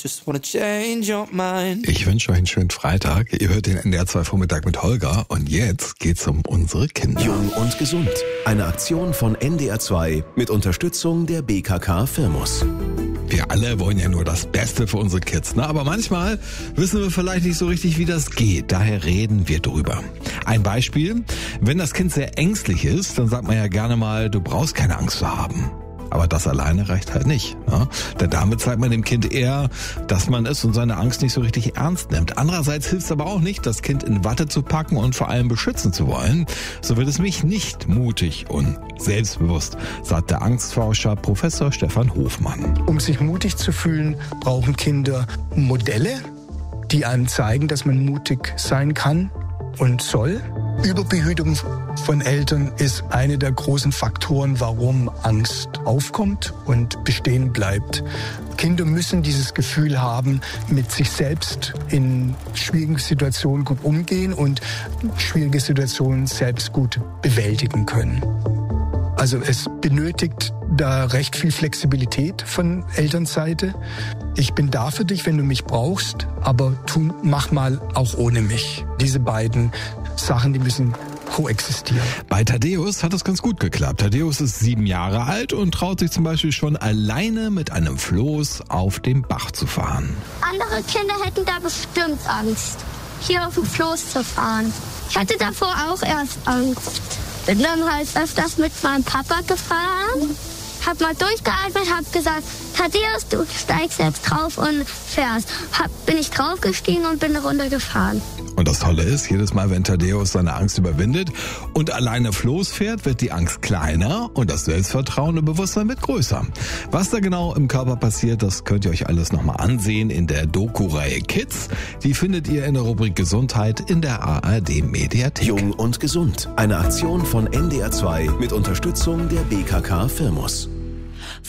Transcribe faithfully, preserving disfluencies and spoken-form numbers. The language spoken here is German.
just wanna change your mind. Ich wünsche euch einen schönen Freitag. Ihr hört den N D R zwei Vormittag mit Holger und jetzt geht's um unsere Kinder. Jung und gesund. Eine Aktion von N D R zwei mit Unterstützung der B K K Firmus. Wir alle wollen ja nur das Beste für unsere Kids, ne? Aber manchmal wissen wir vielleicht nicht so richtig, wie das geht. Daher reden wir drüber. Ein Beispiel: Wenn das Kind sehr ängstlich ist, dann sagt man ja gerne mal, du brauchst keine Angst zu haben. Aber das alleine reicht halt nicht, ne? Denn damit zeigt man dem Kind eher, dass man es und seine Angst nicht so richtig ernst nimmt. Andererseits hilft es aber auch nicht, das Kind in Watte zu packen und vor allem beschützen zu wollen. So wird es mich nicht mutig und selbstbewusst, sagt der Angstforscher Professor Stefan Hofmann. Um sich mutig zu fühlen, brauchen Kinder Modelle, die einem zeigen, dass man mutig sein kann und soll. Überbehütung von Eltern ist eine der großen Faktoren, warum Angst aufkommt und bestehen bleibt. Kinder müssen dieses Gefühl haben, mit sich selbst in schwierigen Situationen gut umgehen und schwierige Situationen selbst gut bewältigen können. Also es benötigt da recht viel Flexibilität von Elternseite. Ich bin da für dich, wenn du mich brauchst, aber tu, mach mal auch ohne mich. Diese beiden Sachen, die müssen koexistieren. Bei Thaddeus hat es ganz gut geklappt. Thaddeus ist sieben Jahre alt und traut sich zum Beispiel schon alleine mit einem Floß auf dem Bach zu fahren. Andere Kinder hätten da bestimmt Angst, hier auf dem Floß zu fahren. Ich hatte davor auch erst Angst. Bin dann halt öfters mit meinem Papa gefahren, hab mal durchgeatmet, hab gesagt, Thaddeus, du steigst jetzt drauf und fährst. Hab, bin ich draufgestiegen und bin eine Runde gefahren. Und das Tolle ist, jedes Mal, wenn Thaddeus seine Angst überwindet und alleine Floß fährt, wird die Angst kleiner und das Selbstvertrauen und Bewusstsein wird größer. Was da genau im Körper passiert, das könnt ihr euch alles nochmal ansehen in der Doku-Reihe Kids. Die findet ihr in der Rubrik Gesundheit in der A R D-Mediathek. Jung und gesund. Eine Aktion von N D R zwei mit Unterstützung der B K K Firmus.